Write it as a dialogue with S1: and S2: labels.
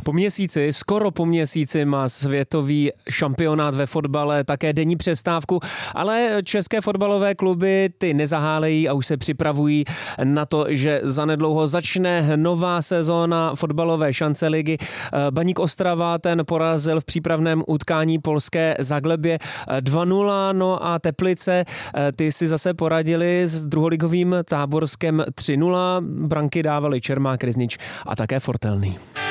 S1: Skoro po měsíci má světový šampionát ve fotbale také denní přestávku, ale české fotbalové kluby ty nezahálejí a už se připravují na to, že zanedlouho začne nová sezóna fotbalové šance ligy. Baník Ostrava ten porazil v přípravném utkání polské Zaglebě 2-0, no a Teplice ty si zase poradili s druholigovým Táborskem 3-0. Branky dávali Čermák, Ryznič a také Fortelný.